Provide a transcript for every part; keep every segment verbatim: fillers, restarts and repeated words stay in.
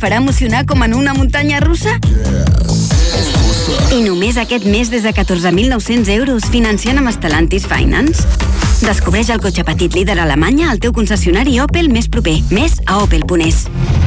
farà emocionar com en una muntanya russa? I només aquest mes des de catorze mil nou-cents euros financiant amb Stellantis Finance. Descobreix el cotxe petit líder a Alemanya al teu concessionari Opel més proper. Més a opel punt es.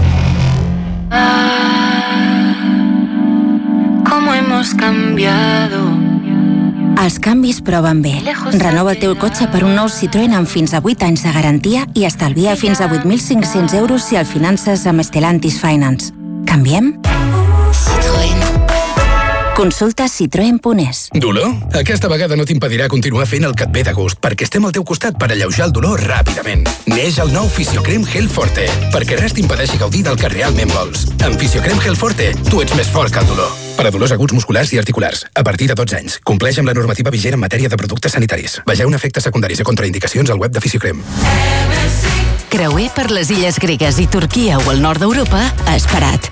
¿Cómo hemos cambiado? Els canvis proven bé. Renova el teu cotxe per un nou Citroën amb fins a vuit anys de garantia i estalvia fins a vuit mil cinc-cents euros si el finances amb Stellantis Finance. Canviem? Citroën. Consulta citroen punt es. Dolor? Aquesta vegada no t'impedirà continuar fent el que et ve de gust, perquè estem al teu costat per alleujar el dolor ràpidament. Neix el nou Fisiocrem Gel Forte, perquè res t'impedeixi gaudir del que realment vols. Amb Fisiocrem Gel Forte, tu ets més fort que el dolor. Per a dolors aguts musculars i articulars, a partir de dotze anys. Compleix amb la normativa vigent en matèria de productes sanitaris. Vegeu efectes secundaris i contraindicacions al web de Fisiocrem. Creuer per les illes gregues i Turquia o el nord d'Europa ha esperat.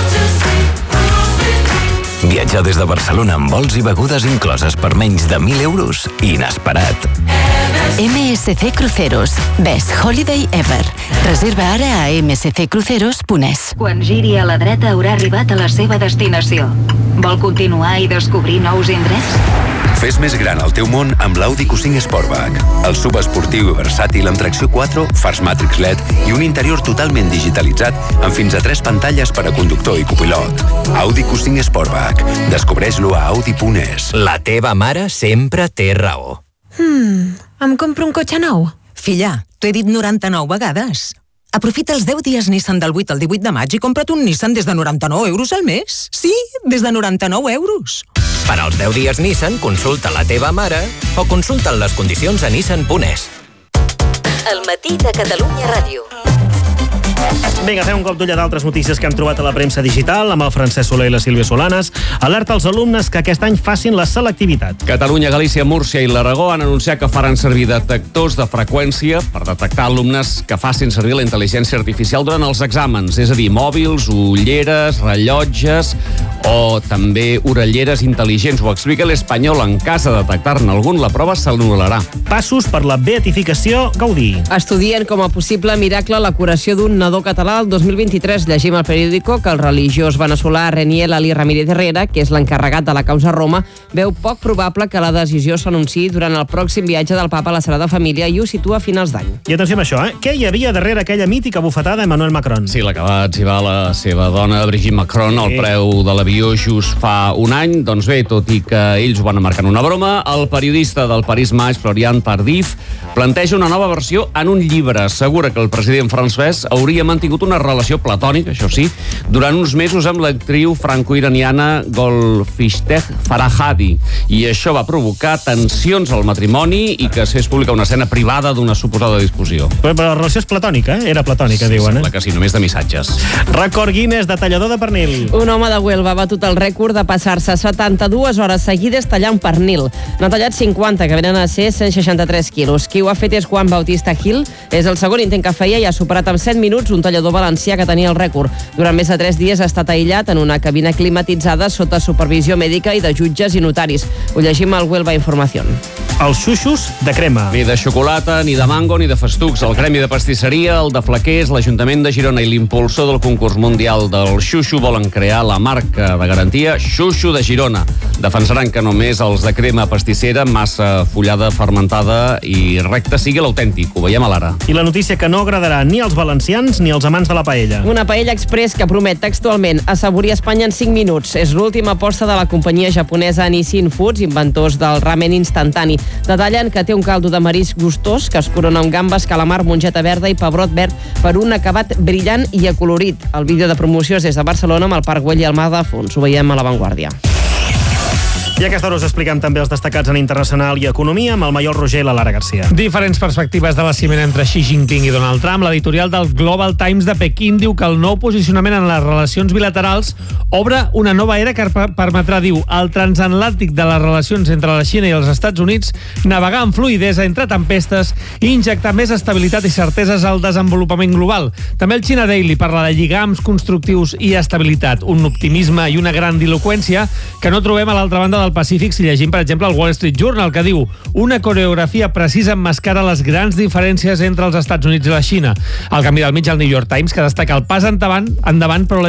Viatjar des de Barcelona amb vols i begudes incloses per menys de mil euros? Inesperat. M S C Cruceros. Best Holiday Ever. Reserva ara a eme ese ce cruceros punt es. Quan giri a la dreta haurà arribat a la seva destinació. Vol continuar i descobrir nous indrets? Fes més gran el teu món amb l'Audi Q cinc Sportback. El subesportiu i versàtil amb tracció quatre, fars Matrix L E D i un interior totalment digitalitzat amb fins a tres pantalles per a conductor i copilot. Audi Q cinc Sportback. Descobreix-lo a audi punt es. La teva mare sempre té raó. Hmm, em compro un cotxe nou? Filla, t'ho he dit noranta-nou vegades. Aprofita els deu dies Nissan del vuit al divuit de maig i compra't un Nissan des de noranta-nou euros al mes. Sí, des de noranta-nou euros. Per als deu dies Nissan, consulta la teva mare o consulta les condicions a nissan punt es. El matí de Catalunya Ràdio. Vinga, fem un cop d'ull a d'altres notícies que hem trobat a la premsa digital amb el Francesc Soler i la Sílvia Solanas. Alerta als alumnes que aquest any facin la selectivitat. Catalunya, Galícia, Múrcia i l'Aragó han anunciat que faran servir detectors de freqüència per detectar alumnes que facin servir la intel·ligència artificial durant els exàmens, és a dir, mòbils, ulleres, rellotges o també orelleres intel·ligents. Ho explica l'Espanyol. En cas de detectar-ne algun, la prova s'anul·larà. Passos per la beatificació Gaudí. Estudien com a possible miracle la curació d'un nadó català el dos mil vint-i-tres. Llegim al periòdico que el religiós veneçolà Reniel Ali Ramírez Herrera, que és l'encarregat de la causa a Roma, veu poc probable que la decisió s'anunciï durant el pròxim viatge del papa a la Sagrada Família i ho situa a finals d'any. I atenció amb això, eh? Què hi havia darrere aquella mítica bufetada d'Emmanuel Macron? Sí, la que va etzibar la seva dona, Brigitte Macron, al preu de l'avió just fa un any. Doncs bé, tot i que ells ho van marcar una broma, el periodista del Paris Match, Florian Tardif, planteja una nova versió en un llibre. Assegura que el president francès hauria mantingut una relació platònica, això sí, durant uns mesos amb l'actriu franco-iraniana Golfishteh Farahadi. I això va provocar tensions al matrimoni i que es fes pública una escena privada d'una suposada discussió. Però, però la relació és platònica, eh? Era platònica, sí, diuen, eh? Sembla que sí, només de missatges. Record Guinness de tallador de pernil. Un home de Huelva ha batut el rècord de passar-se setanta-dues hores seguides tallant pernil. N'ha tallat cinquanta, que venen a ser cent seixanta-tres quilos. Qui ho ha fet és Juan Bautista Gil. És el segon intent que feia i ha superat en set minuts un tallador valencià que tenia el rècord. Durant més de tres dies ha estat aïllat en una cabina climatitzada sota supervisió mèdica i de jutges i notaris. Ho llegim al Huelva Información. Els xuxos de crema. Ni de xocolata, ni de mango, ni de festucs. El Gremi de Pastisseria, el de Flaquers, l'Ajuntament de Girona i l'impulsor del concurs mundial del xuxo volen crear la marca de garantia Xuxo de Girona. Defensaran que només els de crema pastissera, massa fullada, fermentada i recta sigui l'autèntic. Ho veiem a l'ara. I la notícia que no agradarà ni als valencians ni als amants de la paella. Una paella express que promet textualment assaborir Espanya en cinc minuts. És l'última aposta de la companyia japonesa Nissin Foods, inventors del ramen instantani. Detallen que té un caldo de marisc gustós que es corona amb gambes, calamar, mongeta verda i pebrot verd per un acabat brillant i acolorit. El vídeo de promoció és des de Barcelona amb el Parc Güell i el Mar de fons. Ho veiem a La Vanguardia. I a aquesta hora us expliquem també els destacats en internacional i economia amb el Maiol Roger i la Lara Garcia. Diferents perspectives de la cimera entre Xi Jinping i Donald Trump. L'editorial del Global Times de Pequín diu que el nou posicionament en les relacions bilaterals obre una nova era que permetrà, diu, al transatlàntic de les relacions entre la Xina i els Estats Units navegar amb fluïdesa entre tempestes i injectar més estabilitat i certeses al desenvolupament global. També el China Daily parla de lligams constructius i estabilitat, un optimisme i una grandiloqüència que no trobem a l'altra banda del Pacífic si llegim, per exemple, el Wall Street Journal, que diu una coreografia precisa emmascara les grans diferències entre els Estats Units i la Xina. Al canvi del mig, el New York Times, que destaca el pas endavant, endavant però la